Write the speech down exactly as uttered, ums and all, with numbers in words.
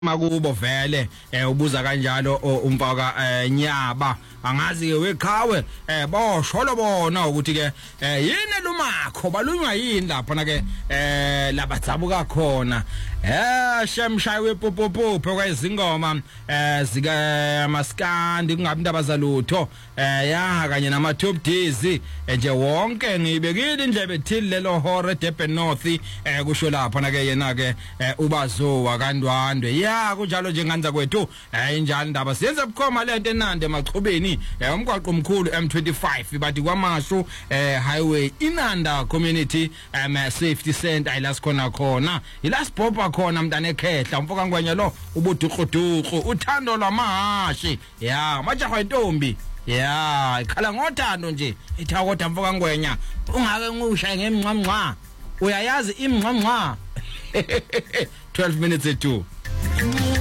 makubo vele eh ubuza kanjalo umfaka Nyaba angazi ke weqhawe eh bosholo bona ukuthi ke yini lumakho balunywa yini lapha na ke eh labatsabuka khona eh shemshayiwe popopo kwezingoma eh zika maskandi kungabi indaba zalutho eh ya kanye nama top days nje wonke ngibekile indlebe thile lelo hore Durban North eh kusho lapha na ke yena ke ubazo wakandwandwe ya kunjalo nje nganza kwethu eh injalo indaba siyenze bukhoma lento enande emachubeni umgwaqo omkhulu M twenty-five bathi kwamashu eh highway inanda community um, safety center ilas khona khona ilas bobha khona mntana ekhehla mfoka ngwenya lo ubuduquduqu uthando lwamahashi ya majaha intombi ya ikhala ngothando nje itha kodwa mfoka ngwenya ungake ngushaye ngemncamnca uyayazi imncamnca twelve minutes to two